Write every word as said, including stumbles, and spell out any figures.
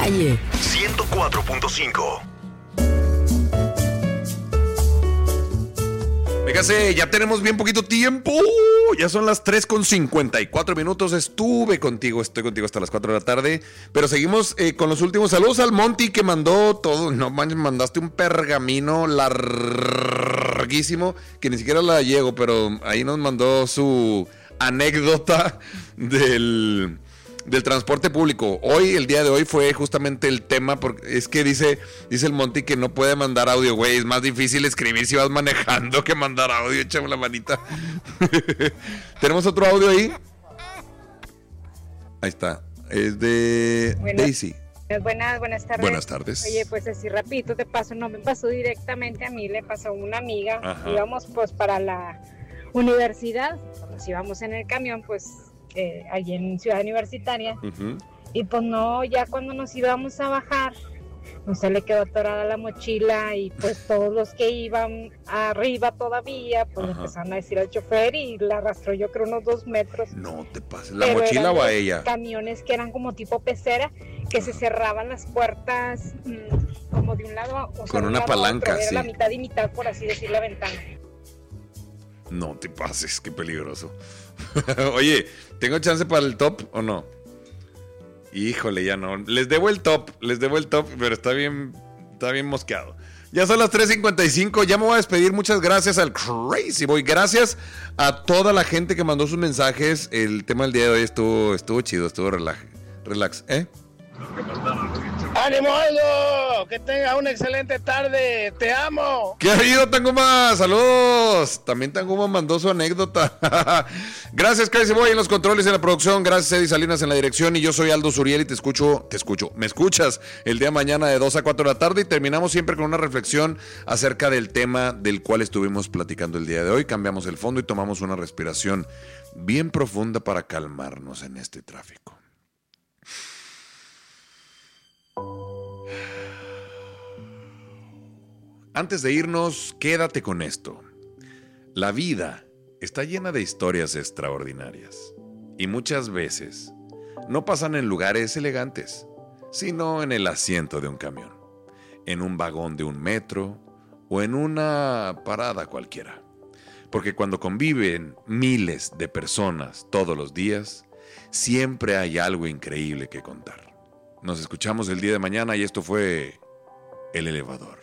calle. ciento cuatro punto cinco. Fíjate, ya tenemos bien poquito tiempo. Ya son las tres con cincuenta y cuatro minutos. Estuve contigo, estoy contigo hasta las cuatro de la tarde. Pero seguimos eh, con los últimos saludos al Monty, que mandó todo. No manches, mandaste un pergamino larguísimo que ni siquiera la llego, pero ahí nos mandó su anécdota del... del transporte público. Hoy, el día de hoy fue justamente el tema, porque es que dice, dice el Monty que no puede mandar audio, güey, es más difícil escribir si vas manejando que mandar audio, échame la manita. ¿Tenemos otro audio ahí? Ahí está, es de bueno, Daisy. Buenas, buenas tardes. Buenas tardes. Oye, pues así rapidito te paso, no me pasó directamente a mí, le pasó a una amiga. Ajá. Íbamos pues para la universidad, nos íbamos en el camión, pues Eh, allí en Ciudad Universitaria. Uh-huh. Y pues no, ya cuando nos íbamos a bajar, no se le quedó atorada la mochila y pues todos los que iban arriba todavía, pues Ajá. empezaron a decir al chofer y la arrastró yo creo unos dos metros. No te pases, ¿la Pero mochila eran o a los ella? Camiones que eran como tipo pecera, que se cerraban las puertas mmm, como de un lado, o sea, con de un una lado a otro, palanca, era sí. la mitad y mitad, por así decir, la ventana. No te pases, qué peligroso. Oye, ¿tengo chance para el top o no? Híjole, ya no. Les debo el top, les debo el top, pero está bien, está bien mosqueado. Ya son las tres cincuenta y cinco, ya me voy a despedir. Muchas gracias al Crazy Boy. Gracias a toda la gente que mandó sus mensajes. El tema del día de hoy estuvo, estuvo chido, estuvo relax, relax, ¿eh? ¡Ánimo, Aldo! ¡Que tengas una excelente tarde! ¡Te amo! ¿Qué ha habido, Tanguma? ¡Saludos! También Tanguma mandó su anécdota. Gracias, Crazy Boy en los controles, en la producción. Gracias, Eddie Salinas en la dirección. Y yo soy Aldo Suriel y te escucho, te escucho, me escuchas el día de mañana de dos a cuatro de la tarde. Y terminamos siempre con una reflexión acerca del tema del cual estuvimos platicando el día de hoy. Cambiamos el fondo y tomamos una respiración bien profunda para calmarnos en este tráfico. Antes de irnos, quédate con esto. La vida está llena de historias extraordinarias y muchas veces no pasan en lugares elegantes, sino en el asiento de un camión, en un vagón de un metro o en una parada cualquiera. Porque cuando conviven miles de personas todos los días, siempre hay algo increíble que contar. Nos escuchamos el día de mañana y esto fue El Elevador.